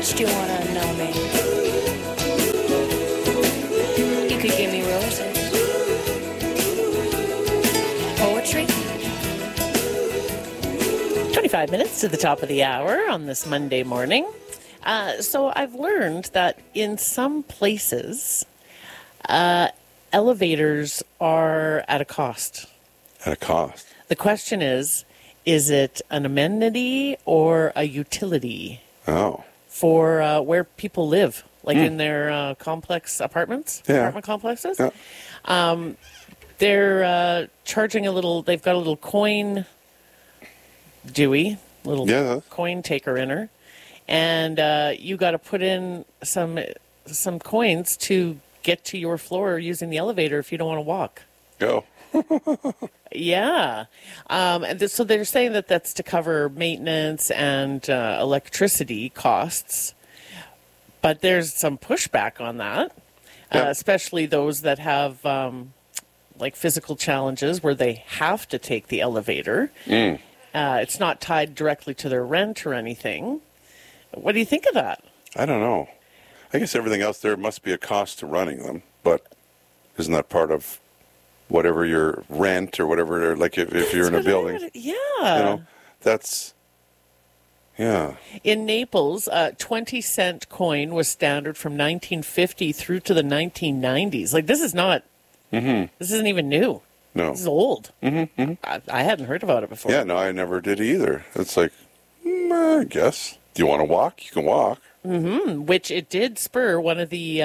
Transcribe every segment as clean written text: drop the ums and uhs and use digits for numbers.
much do you want to know me? You could give me roses. Poetry? 25 minutes to the top of the hour on this Monday morning. So I've learned that in some places, elevators are at a cost. At a cost. The question is it an amenity or a utility Oh. for where people live, like in their complex apartments, apartment complexes? Yeah. They're charging a little, they've got a little coin Dewey, little coin taker-inner, and you got to put in some coins to get to your floor using the elevator if you don't want to walk. Go. Yeah. So they're saying that that's to cover maintenance and electricity costs, but there's some pushback on that, especially those that have like physical challenges where they have to take the elevator. It's not tied directly to their rent or anything. What do you think of that? I don't know. I guess everything else there must be a cost to running them, but isn't that part of whatever your rent or whatever, like if you're in a building? Yeah. You know, that's, yeah. In Naples, a 20-cent coin was standard from 1950 through to the 1990s. Like, this is not, this isn't even new. No. This is old. I hadn't heard about it before. Yeah, no, I never did either. It's like, I guess. Do you want to walk? You can walk. Which it did spur one of the,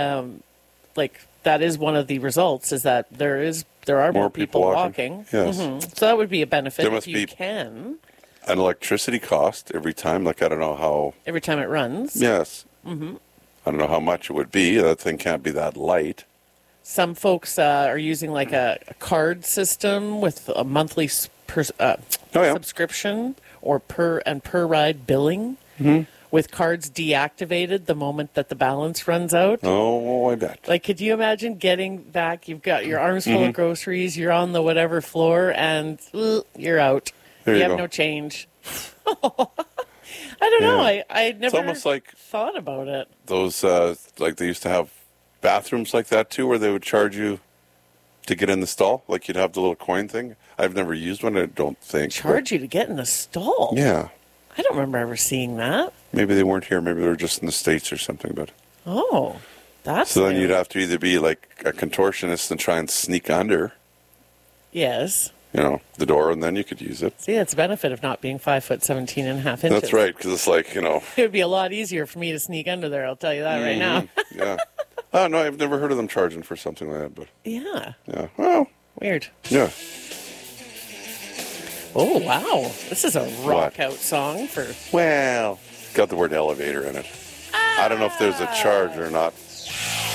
that is one of the results, is that there are more people walking. Yes. So that would be a benefit There must if you be can. An electricity cost every time. Like, I don't know how. Every time it runs. Yes. I don't know how much it would be. That thing can't be that light. Some folks are using like a card system with a monthly subscription or per ride billing with cards deactivated the moment that the balance runs out. Oh, I bet. Like, could you imagine getting back? You've got your arms full of groceries. You're on the whatever floor, and you're out. There you have go. no change. I don't know. I never almost like thought about it. Those, like they used to have bathrooms like that too, where they would charge you to get in the stall. Like, you'd have the little coin thing. I've never used one, I don't think. Charge you to get in the stall? Yeah. I don't remember ever seeing that. Maybe they weren't here. Maybe they were just in the States or something. But oh, that's so then you'd have to either be like a contortionist and try and sneak under. Yes. You know, the door, and then you could use it. See, that's the benefit of not being 5'17.5" inches. That's right, because it's like, you know. It would be a lot easier for me to sneak under there, I'll tell you that right now. Yeah. Oh, no, I've never heard of them charging for something like that, but. Yeah. Yeah. Well. Weird. Yeah. Oh, wow. This is a rock-out song for... Well, got the word elevator in it. I don't know if there's a charge or not.